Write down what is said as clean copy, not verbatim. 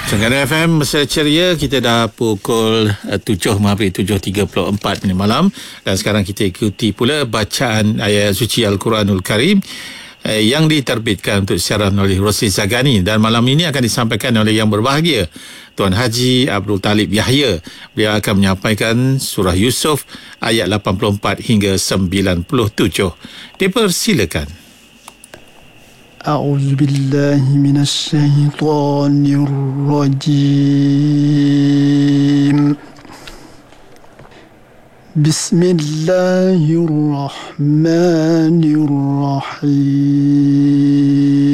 Tenggara FM Mesra Ceria, kita dah pukul 7:34 malam dan sekarang kita ikuti pula bacaan ayat suci Al-Quranul Karim yang diterbitkan untuk siaran oleh Rosli Zagani, dan malam ini akan disampaikan oleh yang berbahagia Tuan Haji Abdul Talib Yahya. Beliau akan menyampaikan surah Yusuf ayat 84 hingga 97. Dipersilakan. أعوذ بالله من الشيطان الرجيم بسم الله الرحمن الرحيم